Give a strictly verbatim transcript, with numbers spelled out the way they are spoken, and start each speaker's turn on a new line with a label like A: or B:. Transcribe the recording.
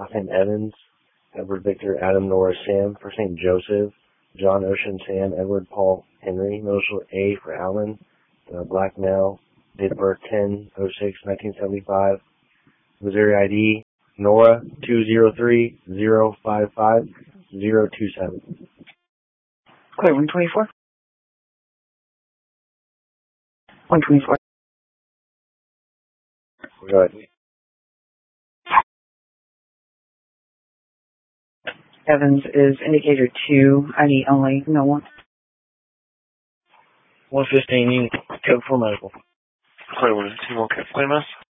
A: last name Evans, Edward Victor, Adam Norris Sam, first name Joseph, John Ocean Sam, Edward Paul Henry, middle initial A for Alan, uh, black male, date of birth ten oh six nineteen seventy-five, Missouri I D, Nora two zero three zero five five zero two seven.
B: Clear, one twenty-four. one twenty-four.
A: Go ahead.
B: Evans is indicator two, I D only, no one.
A: one fifteen, code for medical.
C: Clear, one two more, Claimas.